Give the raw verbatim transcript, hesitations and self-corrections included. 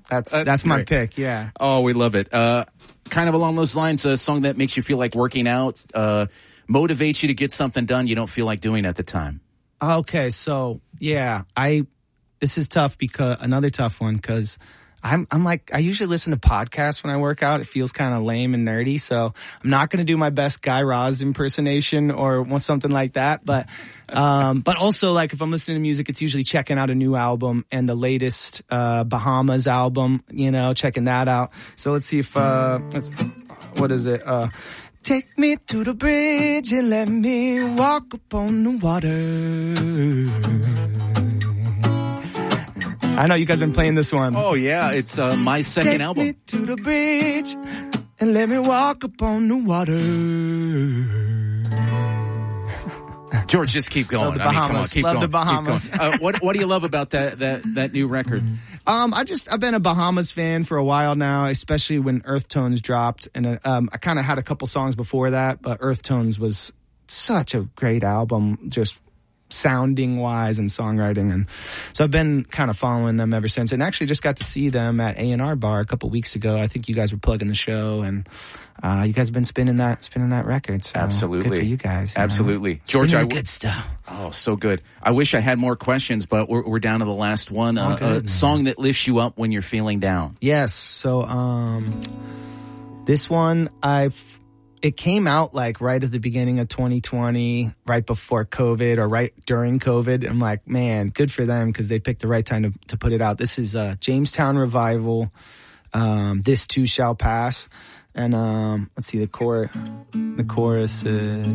That's that's, that's my great. pick. Yeah. Oh, we love it. Uh, kind of along those lines, a song that makes you feel like working out, uh, motivates you to get something done you don't feel like doing at the time. Okay, so yeah, I this is tough because another tough one because I'm I'm like I usually listen to podcasts when I work out. It feels kind of lame and nerdy, so I'm not going to do my best Guy Raz impersonation or something like that. But um, but also like if I'm listening to music, it's usually checking out a new album and the latest uh, Bahamas album. You know, checking that out. So let's see if uh, let's, what is it? Uh, Take me to the bridge and let me walk upon the water. I know you guys been playing this one. Oh, yeah. It's uh, my second Take album. Take me to the bridge and let me walk upon the water. George, just keep going. Love the I mean, Bahamas. come on, keep love going. the Bahamas. Uh, what What do you love about that that that new record? Um, I just I've been a Bahamas fan for a while now, especially when Earth Tones dropped, and um, I kind of had a couple songs before that, but Earth Tones was such a great album, just sounding wise and songwriting, and so I've been kind of following them ever since, and actually just got to see them at A and R Bar a couple weeks ago. I think you guys were plugging the show, and uh, you guys have been spinning that spinning that record. So Absolutely, good for you guys. You Absolutely, know? George. I, good stuff. Oh, so good. I wish I had more questions, but we're, we're down to the last one. Uh, good, a song that lifts you up when you're feeling down. Yes. So um, this one I've. It came out like right at the beginning of twenty twenty, right before COVID or right during COVID. I'm like, man, good for them because they picked the right time to, to put it out. This is uh, Jamestown Revival, um, This Too Shall Pass. And um, let's see, the, chor- the chorus is...